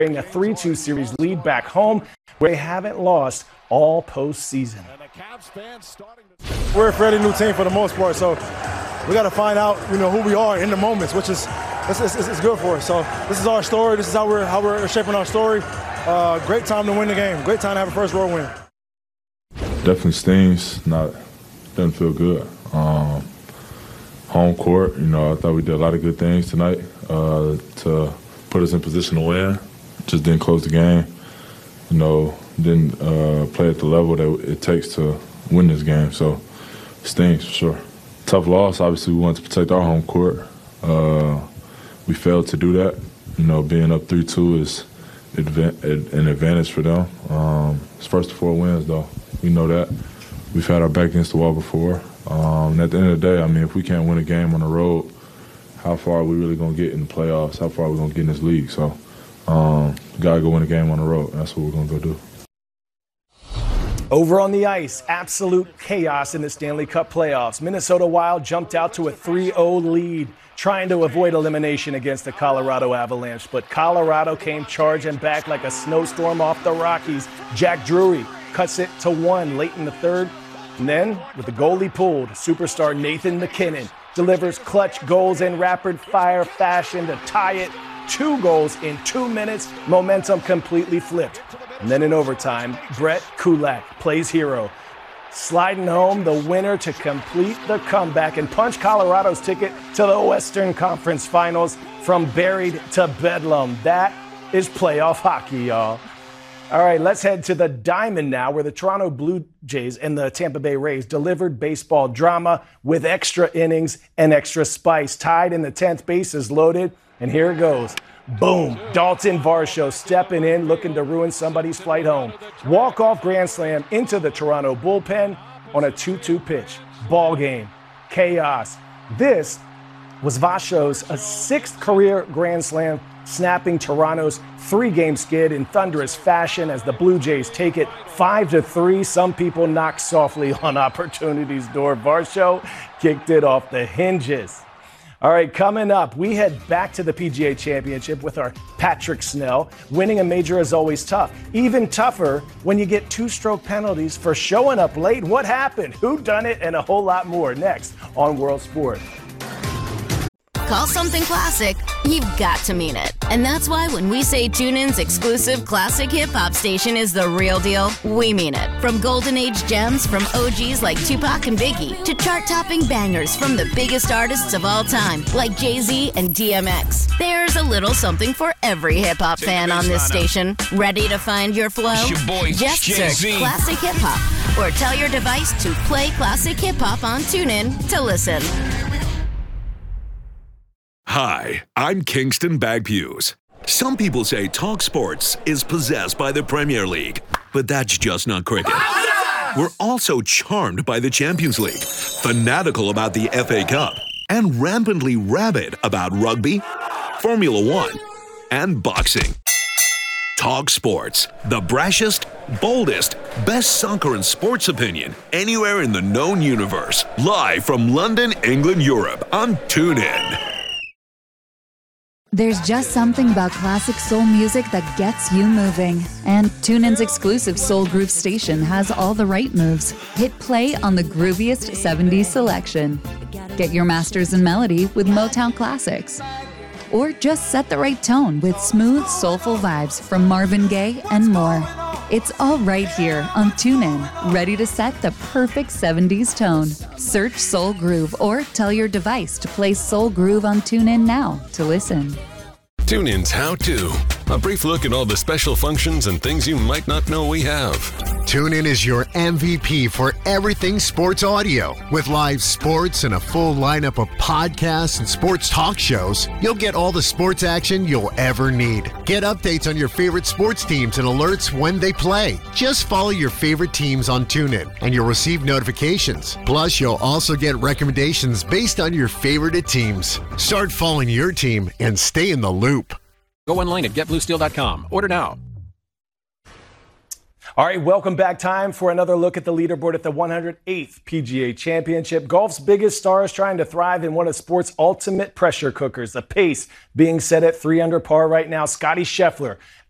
a 3-2 series lead back home, where they haven't lost all postseason. We're a fairly new team for the most part, so we got to find out, who we are in the moments, which is it's good for us. So this is our story. This is how we're shaping our story. Great time to win the game. Great time to have a first road win. Definitely stings. Doesn't feel good. Home court. I thought we did a lot of good things tonight to put us in position to win. Just didn't close the game. Didn't play at the level that it takes to win this game. So stings for sure. Tough loss. Obviously, we wanted to protect our home court. We failed to do that. Being up 3-2 is an advantage for them. It's first to 4 wins, though. We know that. We've had our back against the wall before. And at the end of the day, if we can't win a game on the road, how far are we really going to get in the playoffs? How far are we going to get in this league? So we got to go win a game on the road. That's what we're going to go do. Over on the ice, absolute chaos in the Stanley Cup playoffs. Minnesota Wild jumped out to a 3-0 lead, trying to avoid elimination against the Colorado Avalanche. But Colorado came charging back like a snowstorm off the Rockies. Jack Drury cuts it to 1 late in the third. And then, with the goalie pulled, superstar Nathan MacKinnon delivers clutch goals in rapid-fire fashion to tie it. 2 goals in 2 minutes. Momentum completely flipped. And then in overtime, Brett Kulak plays hero, sliding home the winner to complete the comeback and punch Colorado's ticket to the Western Conference Finals from buried to bedlam. That is playoff hockey, y'all. All right, let's head to the Diamond now, where the Toronto Blue Jays and the Tampa Bay Rays delivered baseball drama with extra innings and extra spice. Tied in the 10th, bases loaded, and here it goes. Boom, Dalton Varsho stepping in, looking to ruin somebody's flight home. Walk-off grand slam into the Toronto bullpen on a 2-2 pitch. Ball game, chaos. This was Varsho's 6th career grand slam, snapping Toronto's 3-game skid in thunderous fashion as the Blue Jays take it 5-3. Some people knock softly on opportunity's door. Varsho kicked it off the hinges. All right, coming up, we head back to the PGA Championship with our Patrick Snell. Winning a major is always tough. Even tougher when you get 2-stroke penalties for showing up late. What happened? Who done it? And a whole lot more next on World Sport. Call something classic, you've got to mean it. And that's why when we say TuneIn's exclusive classic hip-hop station is the real deal, we mean it. From golden age gems from OGs like Tupac and Biggie to chart-topping bangers from the biggest artists of all time like Jay-Z and DMX. There's a little something for every hip-hop fan on this station. Ready to find your flow? Just search Classic Hip-Hop or tell your device to play Classic Hip-Hop on TuneIn to listen. Hi, I'm Kingston Bagpuse. Some people say Talk Sports is possessed by the Premier League, but that's just not cricket. We're also charmed by the Champions League, fanatical about the FA Cup, and rampantly rabid about rugby, Formula One, and boxing. Talk Sports, the brashest, boldest, best soccer and sports opinion anywhere in the known universe. Live from London, England, Europe on TuneIn. There's just something about classic soul music that gets you moving. And TuneIn's exclusive Soul Groove station has all the right moves. Hit play on the grooviest 70s selection. Get your masters in melody with Motown classics. Or just set the right tone with smooth, soulful vibes from Marvin Gaye and more. It's all right here on TuneIn, ready to set the perfect 70s tone. Search Soul Groove or tell your device to play Soul Groove on TuneIn now to listen. TuneIn's How To. A brief look at all the special functions and things you might not know we have. TuneIn is your MVP for everything sports audio. With live sports and a full lineup of podcasts and sports talk shows, you'll get all the sports action you'll ever need. Get updates on your favorite sports teams and alerts when they play. Just follow your favorite teams on TuneIn and you'll receive notifications. Plus, you'll also get recommendations based on your favorite teams. Start following your team and stay in the loop. Go online at getbluesteel.com. Order now. All right, welcome back. Time for another look at the leaderboard at the 108th PGA Championship. Golf's biggest stars trying to thrive in one of sports' ultimate pressure cookers. The pace being set at 3 under par right now. Scottie Scheffler